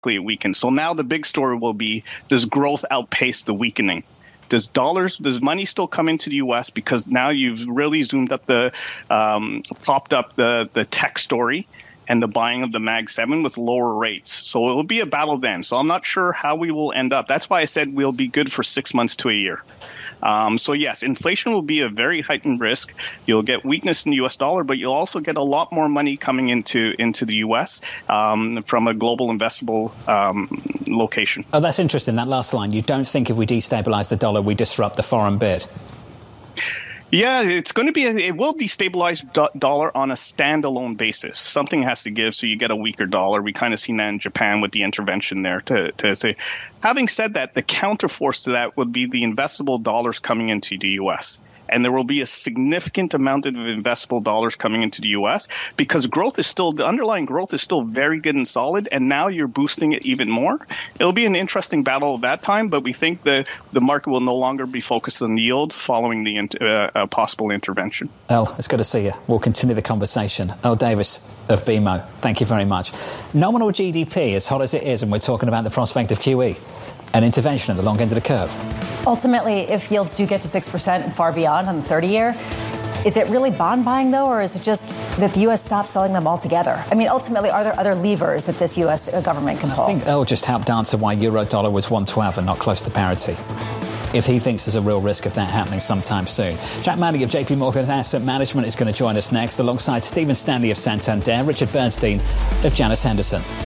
quickly it weakens. So now the big story will be, does growth outpace the weakening? Does money still come into the U.S. because now you've really zoomed up propped up the tech story and the buying of the Mag 7 with lower rates. So it will be a battle then. So I'm not sure how we will end up. That's why I said we'll be good for 6 months to a year. So yes, inflation will be a very heightened risk. You'll get weakness in the U.S. dollar, but you'll also get a lot more money coming into the U.S. From a global investable location. Oh, that's interesting, that last line. You don't think if we destabilize the dollar, we disrupt the foreign bid? Yeah, it will destabilize dollar on a standalone basis. Something has to give, so you get a weaker dollar. We kind of seen that in Japan with the intervention there. To say, having said that, the counterforce to that would be the investable dollars coming into the U.S. And there will be a significant amount of investable dollars coming into the U.S. because the underlying growth is still very good and solid, and now you're boosting it even more. It'll be an interesting battle at that time, but we think the market will no longer be focused on yields following the possible intervention. Earl, it's good to see you. We'll continue the conversation. Earl Davis of BMO, thank you very much. Nominal GDP, as hot as it is, and we're talking about the prospect of QE. An intervention at the long end of the curve. Ultimately, if yields do get to 6% and far beyond on the 30-year, is it really bond buying, though, or is it just that the U.S. stops selling them altogether? I mean, ultimately, are there other levers that this U.S. government can pull? I think Earl just helped answer why euro-dollar was 112 and not close to parity, if he thinks there's a real risk of that happening sometime soon. Jack Manning of JP Morgan Asset Management is going to join us next, alongside Stephen Stanley of Santander, Richard Bernstein of Janus Henderson.